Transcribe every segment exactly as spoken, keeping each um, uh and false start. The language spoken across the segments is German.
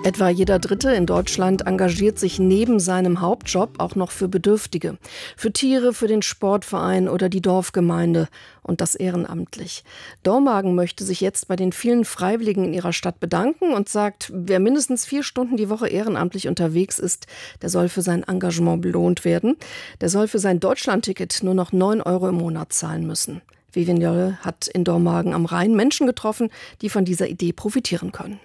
Etwa jeder Dritte in Deutschland engagiert sich neben seinem Hauptjob auch noch für Bedürftige. Für Tiere, für den Sportverein oder die Dorfgemeinde. Und das ehrenamtlich. Dormagen möchte sich jetzt bei den vielen Freiwilligen in ihrer Stadt bedanken und sagt, wer mindestens vier Stunden die Woche ehrenamtlich unterwegs ist, der soll für sein Engagement belohnt werden. Der soll für sein Deutschlandticket nur noch neun Euro im Monat zahlen müssen. Vivian Jolle hat in Dormagen am Rhein Menschen getroffen, die von dieser Idee profitieren können.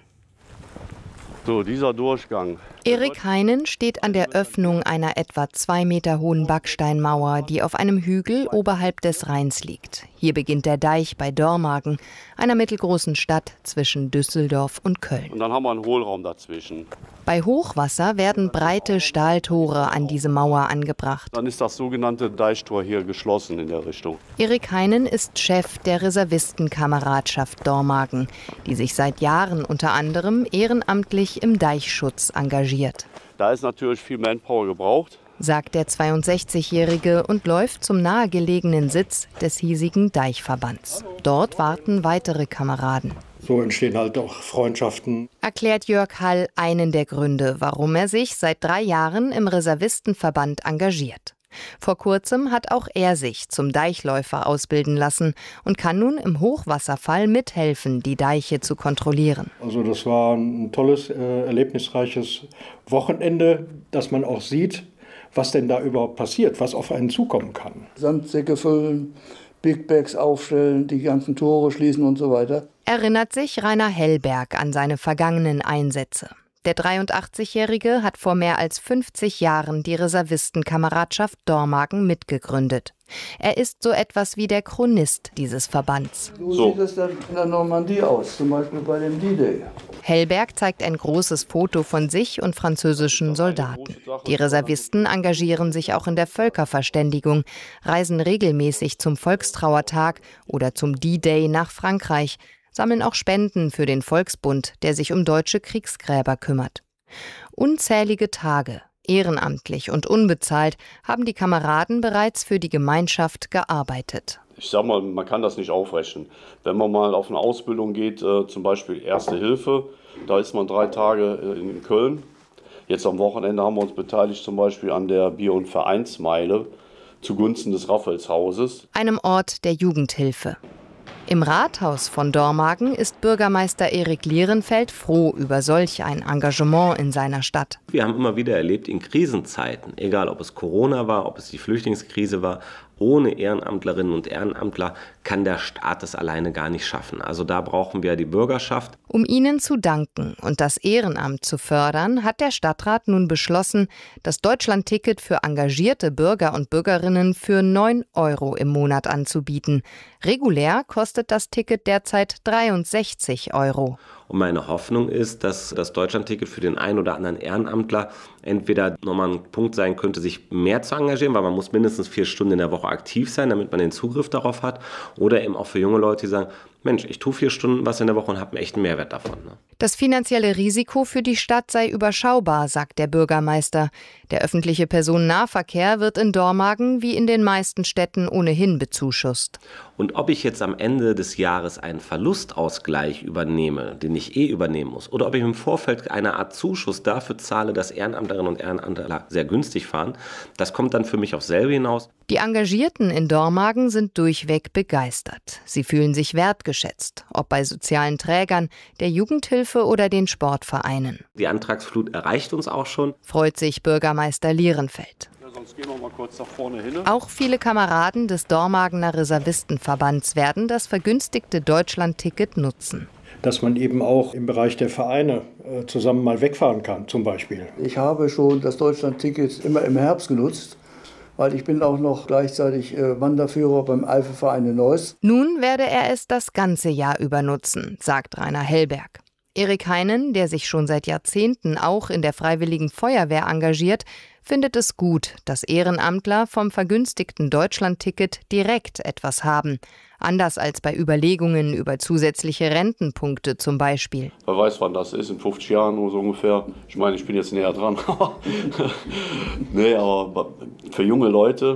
So, dieser Durchgang. Erik Heinen steht an der Öffnung einer etwa zwei Meter hohen Backsteinmauer, die auf einem Hügel oberhalb des Rheins liegt. Hier beginnt der Deich bei Dormagen, einer mittelgroßen Stadt zwischen Düsseldorf und Köln. Und dann haben wir einen Hohlraum dazwischen. Bei Hochwasser werden breite Stahltore an diese Mauer angebracht. Dann ist das sogenannte Deichtor hier geschlossen in der Richtung. Erik Heinen ist Chef der Reservistenkameradschaft Dormagen, die sich seit Jahren unter anderem ehrenamtlich im Deichschutz engagiert. Da ist natürlich viel Manpower gebraucht, sagt der zweiundsechzigjährige und läuft zum nahegelegenen Sitz des hiesigen Deichverbands. Dort warten weitere Kameraden. So entstehen halt auch Freundschaften. Erklärt Jörg Hall einen der Gründe, warum er sich seit drei Jahren im Reservistenverband engagiert. Vor kurzem hat auch er sich zum Deichläufer ausbilden lassen und kann nun im Hochwasserfall mithelfen, die Deiche zu kontrollieren. Also das war ein tolles, äh, erlebnisreiches Wochenende, dass man auch sieht, was denn da überhaupt passiert, was auf einen zukommen kann. Sandsäcke füllen, Big Bags aufstellen, die ganzen Tore schließen und so weiter. Erinnert sich Rainer Hellberg an seine vergangenen Einsätze. Der dreiundachtzigjährige hat vor mehr als fünfzig Jahren die Reservistenkameradschaft Dormagen mitgegründet. Er ist so etwas wie der Chronist dieses Verbands. So, so sieht es dann in der Normandie aus, zum Beispiel bei dem D-Day. Hellberg zeigt ein großes Foto von sich und französischen Soldaten. Die Reservisten engagieren sich auch in der Völkerverständigung, reisen regelmäßig zum Volkstrauertag oder zum D-Day nach Frankreich, sammeln auch Spenden für den Volksbund, der sich um deutsche Kriegsgräber kümmert. Unzählige Tage, ehrenamtlich und unbezahlt, haben die Kameraden bereits für die Gemeinschaft gearbeitet. Ich sag mal, man kann das nicht aufrechnen. Wenn man mal auf eine Ausbildung geht, äh, zum Beispiel Erste Hilfe, da ist man drei Tage äh, in Köln. Jetzt am Wochenende haben wir uns beteiligt zum Beispiel an der Bier- und Vereinsmeile zugunsten des Raphaelshauses. Einem Ort der Jugendhilfe. Im Rathaus von Dormagen ist Bürgermeister Erik Lierenfeld froh über solch ein Engagement in seiner Stadt. Wir haben immer wieder erlebt, in Krisenzeiten, egal ob es Corona war, ob es die Flüchtlingskrise war, ohne Ehrenamtlerinnen und Ehrenamtler kann der Staat es alleine gar nicht schaffen. Also da brauchen wir die Bürgerschaft. Um ihnen zu danken und das Ehrenamt zu fördern, hat der Stadtrat nun beschlossen, das Deutschlandticket für engagierte Bürger und Bürgerinnen für neun Euro im Monat anzubieten. Regulär kostet das Ticket derzeit dreiundsechzig Euro. Und meine Hoffnung ist, dass das Deutschlandticket für den einen oder anderen Ehrenamtler entweder nochmal ein Punkt sein könnte, sich mehr zu engagieren, weil man muss mindestens vier Stunden in der Woche aktiv sein, damit man den Zugriff darauf hat. Oder eben auch für junge Leute, die sagen, Mensch, ich tue vier Stunden was in der Woche und habe einen echten Mehrwert davon. Ne? Das finanzielle Risiko für die Stadt sei überschaubar, sagt der Bürgermeister. Der öffentliche Personennahverkehr wird in Dormagen wie in den meisten Städten ohnehin bezuschusst. Und ob ich jetzt am Ende des Jahres einen Verlustausgleich übernehme, den ich eh übernehmen muss, oder ob ich im Vorfeld eine Art Zuschuss dafür zahle, dass Ehrenamtlerinnen und Ehrenamtler sehr günstig fahren, das kommt dann für mich aufs selbe hinaus. Die Engagierten in Dormagen sind durchweg begeistert. Sie fühlen sich wertgeschätzt, ob bei sozialen Trägern, der Jugendhilfe oder den Sportvereinen. Die Antragsflut erreicht uns auch schon. Freut sich Bürgermeister Lierenfeld. Ja, sonst gehen wir mal kurz nach vorne hin. Auch viele Kameraden des Dormagener Reservistenverbands werden das vergünstigte Deutschlandticket nutzen. Dass man eben auch im Bereich der Vereine äh, zusammen mal wegfahren kann, zum Beispiel. Ich habe schon das Deutschlandticket immer im Herbst genutzt, weil ich bin auch noch gleichzeitig äh, Wanderführer beim Eifelverein in Neuss. Nun werde er es das ganze Jahr über nutzen, sagt Rainer Hellberg. Erik Heinen, der sich schon seit Jahrzehnten auch in der Freiwilligen Feuerwehr engagiert, findet es gut, dass Ehrenamtler vom vergünstigten Deutschlandticket direkt etwas haben. Anders als bei Überlegungen über zusätzliche Rentenpunkte zum Beispiel. Wer weiß, wann das ist, in fünfzig Jahren oder so ungefähr. Ich meine, ich bin jetzt näher dran. Nee, aber für junge Leute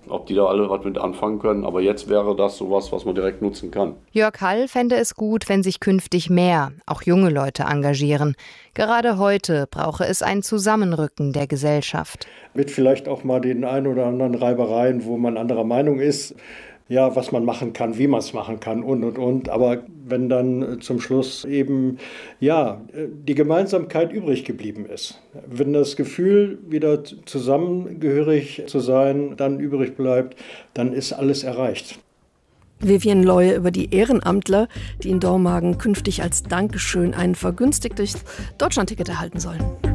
ob die da alle was mit anfangen können. Aber jetzt wäre das sowas, was man direkt nutzen kann. Jörg Hall fände es gut, wenn sich künftig mehr, auch junge Leute engagieren. Gerade heute brauche es ein Zusammenrücken der Gesellschaft. Mit vielleicht auch mal den ein oder anderen Reibereien, wo man anderer Meinung ist. Ja, was man machen kann, wie man es machen kann und, und, und. Aber wenn dann zum Schluss eben, ja, die Gemeinsamkeit übrig geblieben ist, wenn das Gefühl, wieder zusammengehörig zu sein, dann übrig bleibt, dann ist alles erreicht. Vivian Leue über die Ehrenamtler, die in Dormagen künftig als Dankeschön ein vergünstigtes Deutschlandticket erhalten sollen.